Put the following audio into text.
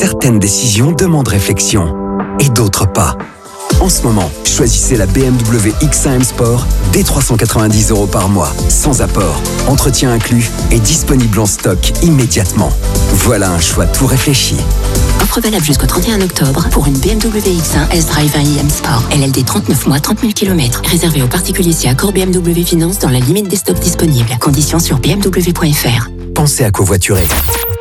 certaines décisions demandent réflexion et d'autres pas. En ce moment, choisissez la BMW X1 M Sport dès 390 € par mois, sans apport, entretien inclus et disponible en stock immédiatement. Voilà un choix tout réfléchi. Offre valable jusqu'au 31 octobre pour une BMW X1 S-Drive 1i M Sport. LLD 39 mois, 30 000 km. Réservé aux particuliers si accord BMW Finance dans la limite des stocks disponibles. Conditions sur bmw.fr. Pensez à covoiturer.